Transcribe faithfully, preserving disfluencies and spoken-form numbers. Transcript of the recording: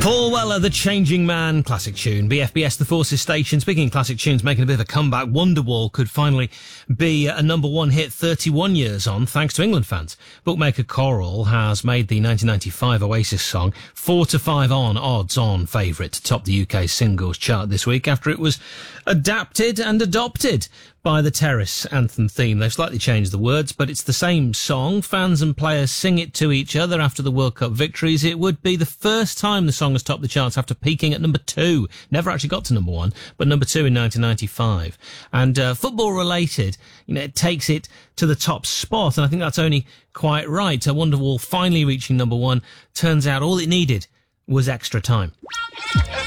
Paul Weller, The Changing Man, classic tune. B F B S, The Forces Station. Speaking of classic tunes, making a bit of a comeback, Wonderwall could finally be a number one hit thirty-one years on, thanks to England fans. Bookmaker Coral has made the nineteen ninety-five Oasis song four to five on odds-on favourite to top the U K singles chart this week after it was adapted and adopted by the Terrace anthem theme. They've slightly changed the words, but it's the same song. Fans and players sing it to each other after the World Cup victories. It would be the first time the song has topped the charts after peaking at number two. Never actually got to number one, but number two in nineteen ninety-five. And uh, football related, you know, it takes it to the top spot, and I think that's only quite right. A Wonderwall finally reaching number one. Turns out all it needed was extra time.